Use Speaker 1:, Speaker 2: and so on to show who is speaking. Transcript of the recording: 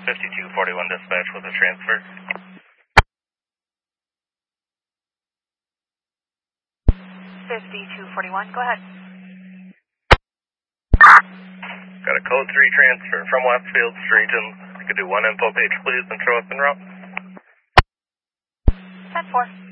Speaker 1: 5241 dispatch with a transfer.
Speaker 2: 5241, go ahead.
Speaker 1: Got a code 3 transfer from Westfield Street, and you could do one info page please and show us en route.
Speaker 2: 10-4.